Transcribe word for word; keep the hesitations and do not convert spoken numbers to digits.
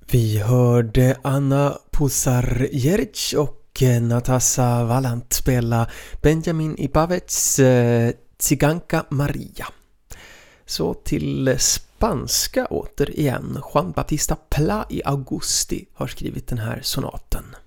Vi hörde Anna Pusarjeric och Natasa Valant spela Benjamin Ipavets eh, Tsiganka Maria. Så till spanska återigen. Juan Baptista Pla i Augusti har skrivit den här sonaten.